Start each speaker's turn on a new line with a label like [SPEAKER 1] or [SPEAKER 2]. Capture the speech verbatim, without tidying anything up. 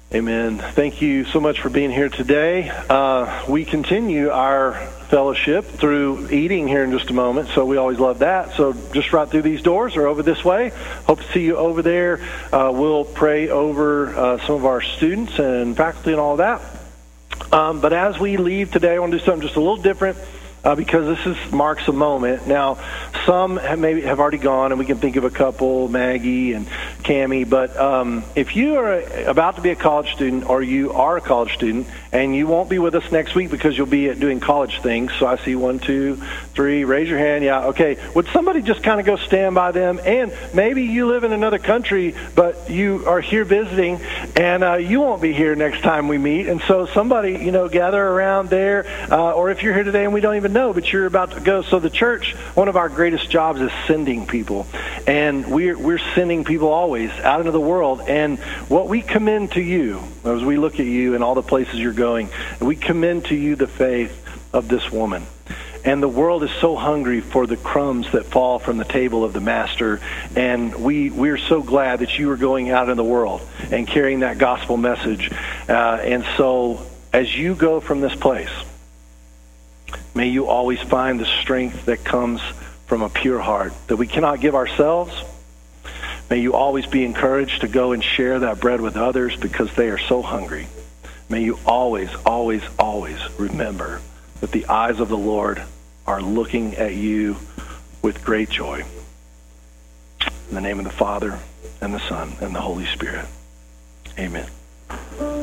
[SPEAKER 1] Amen. Thank you so much for being here today. Uh, we continue our fellowship through eating here in just a moment, so we always love that. So just right through these doors or over this way. Hope to see you over there. Uh, we'll pray over uh, some of our students and faculty and all of that. Um, but as we leave today, I want to do something just a little different. Uh, because this is marks a moment. Now, some have maybe have already gone, and we can think of a couple, Maggie and Cammie. But um, if you are about to be a college student, or you are a college student, and you won't be with us next week because you'll be doing college things. So I see one, two, three. Raise your hand. Yeah, okay. Would somebody just kind of go stand by them? And maybe you live in another country, but you are here visiting, and uh, you won't be here next time we meet. And so somebody, you know, gather around there. Uh, or if you're here today and we don't even know, but you're about to go. So the church, one of our greatest jobs is sending people. And we're, we're sending people always out into the world. And what we commend to you, as we look at you and all the places you're going, we commend to you the faith of this woman. And the world is so hungry for the crumbs that fall from the table of the master. And we, we're so glad that you are going out in the world and carrying that gospel message. Uh, and so as you go from this place, may you always find the strength that comes from a pure heart that we cannot give ourselves. May you always be encouraged to go and share that bread with others because they are so hungry. May you always, always, always remember that the eyes of the Lord are looking at you with great joy. In the name of the Father, and the Son, and the Holy Spirit. Amen.